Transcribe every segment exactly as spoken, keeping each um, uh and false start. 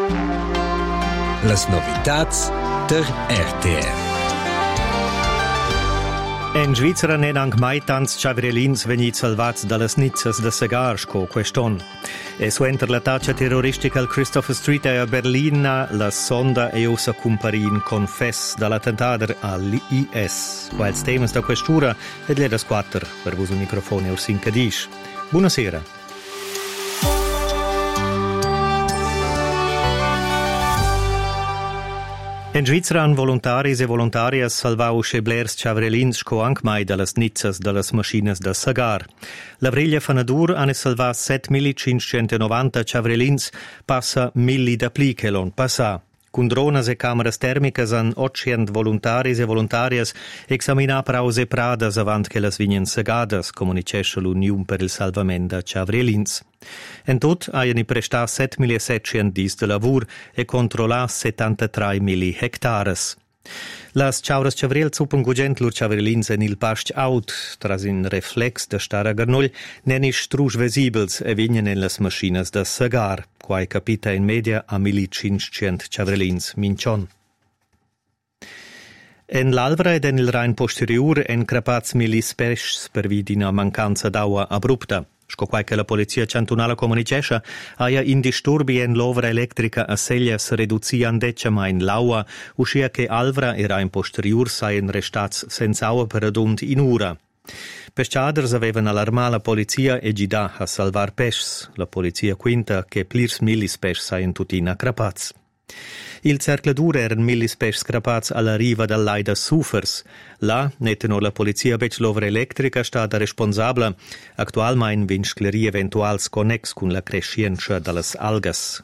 Las novitats der R T R. In Svizzera ne anche mai tanti ciavrelins veniti salvati dalle snizzas da Segarsco quest'anno. E su enter la taccia terroristica al Christopher Street a Berlino, la sonda è usa comparin confess dall'attentato all'I S. Quali temi da quest'ora ed le da squatter per voi un microfono o sincadish. Buonasera. In Svizzera han volontaris e voluntarias salvau scheblers ciavrelins sco anche mai dalle snizzas dalle maschines da Sagar. La vriglia fanadur han salvat settemilacinquecentonovanta ciavrelins, passa milli da pli che l'on passa. Con drones e cameras termicas han ottocento volontaris e voluntarias examinà praus e pradas avant che las vignen segadas, comunicesce l'Union per il salvamento da ciavrelins. En tot haien i prestar settemilasettecento dis de lavur e controlar settantatré mili hectares. Las ciauras ciavrel zupen gugent lur ciavrelins en il past aut, tras in reflex de star a garnoll, nenisch strusch visibels e vignen en las maschines da Sagar, quai capita in media a milicinquecento ciavrelins mincion. En l'alvra ed en il Rhein posterior en crepats mili spesch per vidina mancanza d'aua abrupta. Sco quai che la polizia cantonala comunicesce, aia in disturbi en l'ovra elettrica a Seglias reduzian decima in l'aua, uscia che alvra era in posterior saien restats senza aua per adunt in ura. Pesciaders avevan allarmà la polizia e gidà a salvar pescs. La polizia quinta che plirs millis pescs saien tutti crapats. Il cercladur eran millis pescs crapats alla riva del Laida Sufers. Là, neteno la polizia bec l'ovra elettrica stata responsabla, actualmein vinscleri eventuals connex con la crescienza dallas algas.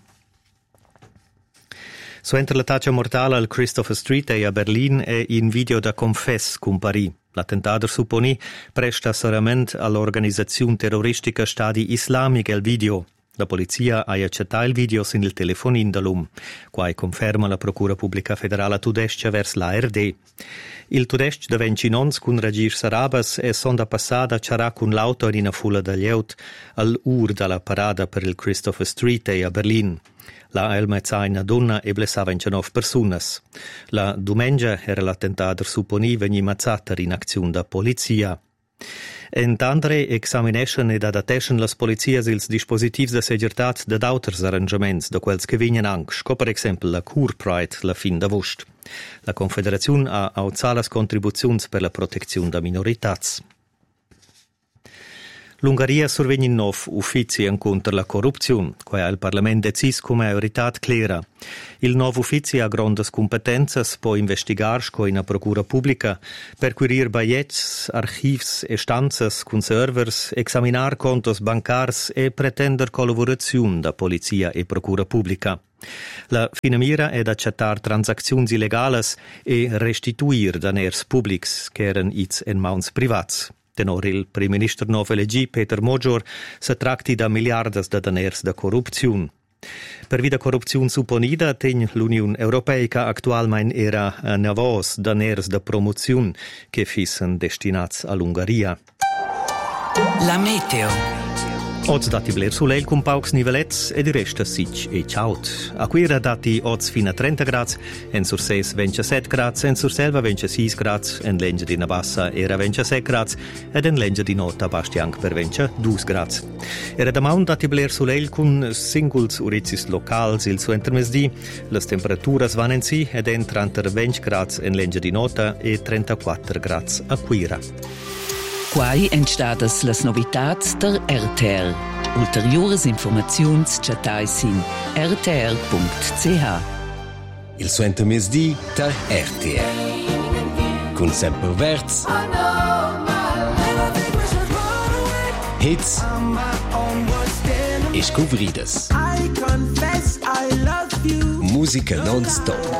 So enter la taccia mortale al Christopher Street e a Berlin e in video da confess comparì. L'attentato supponi presta serament all'organizzazione terroristica Stati Islamica il video. La polizia ha accettato il video sin il telefonin da lum, quai conferma la Procura Pubblica Federale Tudescia vers l'A R D. Il Tudesc da vencinons cun Ragir Sarabas e sonda passata c'era con l'auto in una fulla da lieut all'ur dalla parada per il Christopher Street e a Berlin. La el mezza una donna e blessa ventinove personas. La domenica era l'attentato supponi veni mazzata in azione da polizia. Entandre examination ed adateschen las polizias ils dispositivs de seguretat de d'auters arrangements, de quels che vignen anche, sco per exempel la Cur Pride la fin d'agost. La Confederazione ha auzat las contribuzions per la protezione da minoritats. L'Ungheria survegna in nov uffizi contro la corruzione, quai il Parlament decis come majorità clara. Il nuovo uffizi ha grandes competenze può investigar sco in a procura pubblica, perquirir baiets, archivs e stanzas con servers, examinar contos bancars e pretender collaborazione da polizia e procura pubblica. La fina mira è d'accettare transazioni illegali e restituir daners publics che erano its en mauns privats. Tenor il Primo Ministro nuovo elegì Peter Major se tratti da miliardas da daners da corruzione. Per vida corruzione supponida, ten l'Unione Europea actualmein era a navos daners da promozione che fissen destinats all'Ungheria. La meteo. Oz dati bler suleil con paucs nivelets e di resta sic e ciaut. A quira dati oz fino a trenta gradi, en sur seis ventisette gradi, en sur selva ventisei gradi, en lengia di Navassa era ventisei gradi, ed en lengia di nota basti anche per ventidue gradi. Era da maun dati bler suleil con singuls urizis locals il su intermesdì, las temperaturas van en si ed en trenta venti gradi en lengia di nota e trentaquattro gradi a quira. Quai entstadas las novitats der R T R. Ulteriores informaziuns chatais in r t r punct c h. Il suento mesdì der R T R. Con sempre verz. Hits. E scouvridas. Musica non stop.